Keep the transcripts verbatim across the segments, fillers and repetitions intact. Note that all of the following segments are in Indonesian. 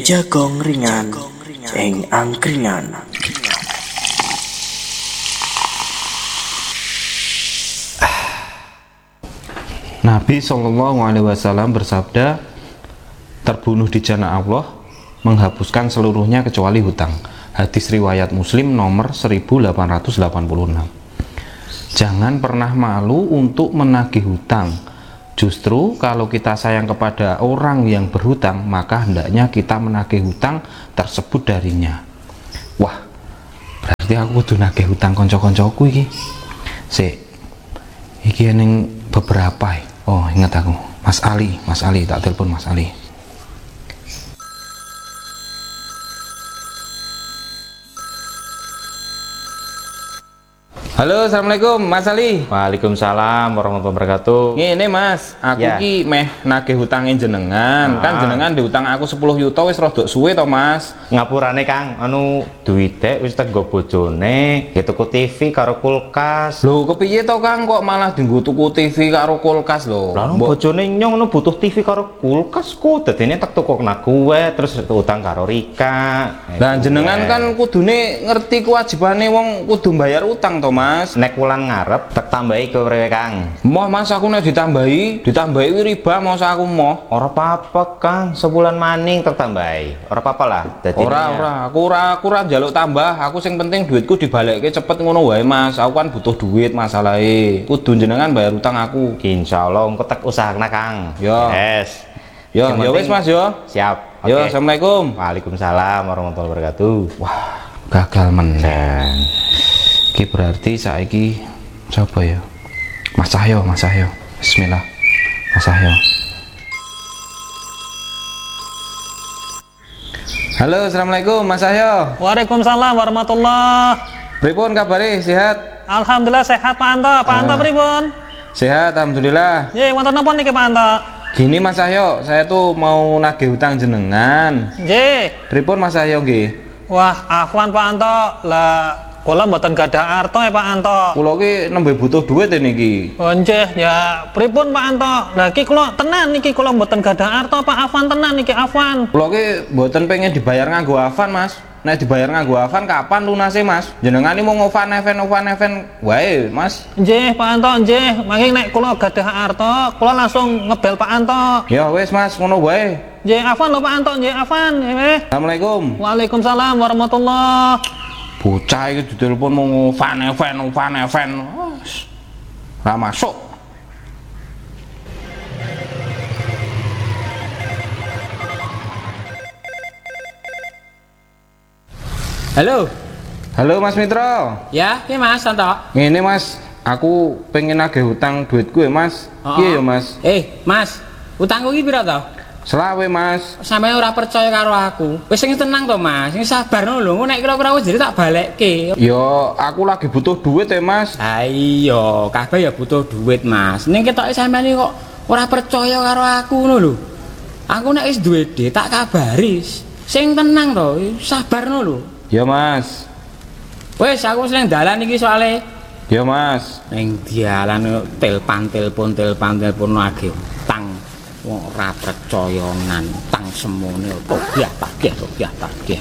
jagong ringan ing angkringan. Nabi shallallahu alaihi wasallam bersabda, terbunuh di jalan Allah menghapuskan seluruhnya kecuali hutang. Hadis riwayat Muslim nomor seribu delapan ratus delapan puluh enam. Jangan pernah malu untuk menagih hutang. Justru kalau kita sayang kepada orang yang berhutang, maka hendaknya kita menagih hutang tersebut darinya. Wah, berarti aku kudu nagih hutang konco-koncoku iki. Sik, iki ning beberapa. Oh, ingat aku, Mas Ali, Mas Ali, tak telepon Mas Ali. Halo, assalamualaikum Mas Ali. Waalaikumsalam warahmatullahi wabarakatuh. Ngene Mas, aku Ya. ki meh nagih hutangin jenengan. Ah. Kan jenengan diutang aku sepuluh juta wis rada suwe to Mas. Ngapurane Kang, anu duwite wis tego bojone, ya tuku T V karo kulkas. Lho, kepiye to Kang kok malah dienggo tuku T V karo kulkas lho? Lah Mbok- bojone nyong nu butuh T V karo kulkas kok, dadine tak tuku kena kuwe terus utang karo Rika. Lah jenengan kan kudune ngerti kewajibane wong kudu bayar utang to Mas. nek wulan ngarep tak tambahi ke rewe Kang. Moh Mas aku nek ditambahi, ditambahi wi riba masa aku moh. Ora apa-apa Kang, sebulan maning tertambahi. Ora apa-apa lah. Dadi Ora ora, aku ora aku ora njaluk tambah. Aku sing penting duitku dibalekke cepet ngono wae Mas. Aku kan butuh duit masalahe. Kudu jenengan bayar utang aku. insyaallah engko tak usahana Kang. Yo. Yes. Yo, Yang yo wis penting- Mas yo. Siap. Yo, Oke. assalamualaikum. Waalaikumsalam warahmatullahi wabarakatuh. Wah, gagal menang. Iki berarti saiki siapa ya? Mas Cahyo, Mas Cahyo. Bismillah. Mas Cahyo. Halo, assalamualaikum Mas Cahyo. Waalaikumsalam warahmatullah. Pripun kabare? Sehat? Alhamdulillah sehat Pak Anto. Pak Anto Ah. pripun? Sehat, alhamdulillah. Nggih, wonten napa niki Pak Anto? Gini Mas Cahyo, saya tuh mau nagih hutang jenengan. Nggih. Pripun Mas Cahyo nggih? Wah, afwan Pak Anto. Lah kula mboten gadah arto ya Pak Anto. Kula ki nembe butuh duit niki. Oh nggih, ya pripun Pak Anto? Lah iki kula tenan niki kula mboten gadah arto Pak, afwan tenan niki afwan. Kula ki mboten pengen dibayar nganggo Avan, Mas. Nek dibayar nganggo Avan kapan lunase, Mas? Jenengan iki mau ngovan event ovan event wae, Mas. Nggih Pak Anto, nggih. Mangke nek kula gadah arto, kula langsung ngebel Pak Anto. Ya wis, Mas, ngono wae. Nggih, afwan lho Pak Anto, nggih afwan. Nggih. Assalamualaikum. Waalaikumsalam warahmatullah. Bocah iki ditelepon mau ngovan event ovan event. Wes. Ra masuk. Halo, Halo Mas Mitra. ya, ya Mas Santo. Ngene Mas, aku pengen nagih hutang duitku ya Mas. Oh, Iya oh. ya Mas. Eh, Mas, utangku iki pira to? Selawe Mas. Sampe ora percaya karo aku. Wis sing tenang to, Mas. Sing sabar ngono lho, engko nek kira-kira wis jadi tak balekke. Yo, aku lagi butuh duit ya Mas. Ha iya, kabeh ya butuh duit, Mas. Ning ketoke sampean iki kok ora percaya karo aku ngono lho. Aku nek wis duwe dhe tak kabari. Sing tenang to, sabar ngono lho. Ya Mas. Wis aku wis nang dalan iki soalé Ya Mas. ning dalan telpan telpon telpan telpon lagi utang wong ora percaya nan utang semone kok ya tagih kok ya tagih.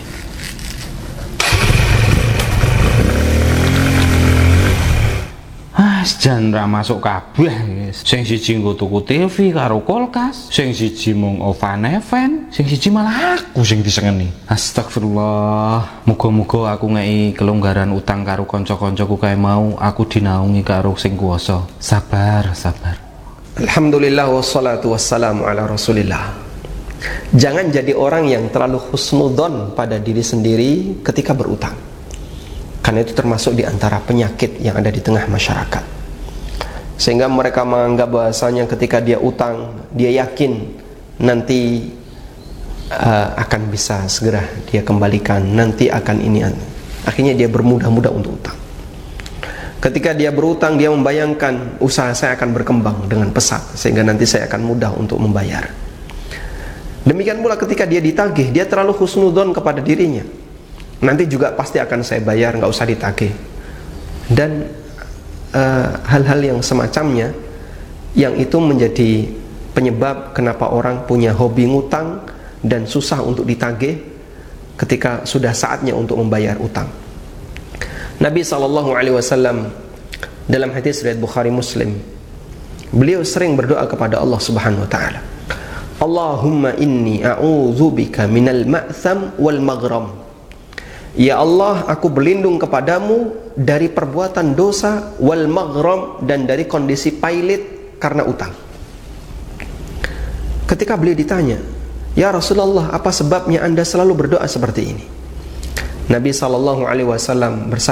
Ah, jan ra masuk kabeh guys. Sing siji nggo tuku T V karo kulkas, sing siji mung ovan event, sing siji malah aku sing disengeni. Astagfirullah. Muga-muga aku ngei kelonggaran utang karo kanca-kancaku kae mau, aku dinaungi karo sing kuwasa. Sabar, sabar. Alhamdulillah wassalatu wassalamu ala rasulillah. Jangan jadi orang yang terlalu husnudzon pada diri sendiri ketika berutang, karena itu termasuk di antara penyakit yang ada di tengah masyarakat, sehingga mereka menganggap bahasanya ketika dia utang, dia yakin nanti uh, akan bisa segera dia kembalikan, nanti akan ini, akhirnya dia bermudah-mudah untuk utang. Ketika dia berutang, dia membayangkan usaha saya akan berkembang dengan pesat, sehingga nanti saya akan mudah untuk membayar. Demikian pula ketika dia ditagih, dia terlalu husnudzon kepada dirinya, nanti juga pasti akan saya bayar, nggak usah ditagih. Dan uh, hal-hal yang semacamnya, yang itu menjadi penyebab kenapa orang punya hobi ngutang, dan susah untuk ditagih ketika sudah saatnya untuk membayar utang. Nabi shallallahu alaihi wasallam dalam hadis riwayat Bukhari Muslim, beliau sering berdoa kepada Allah Subhanahu wa taala, Allahumma inni a'udzubika minal ma'tham wal maghram. Ya Allah, aku berlindung kepadamu dari perbuatan dosa, wal maghram, dan dari kondisi pailit karena utang. Ketika beliau ditanya, ya Rasulullah, apa sebabnya Anda selalu berdoa seperti ini? Nabi sallallahu alaihi wasallam bersabda,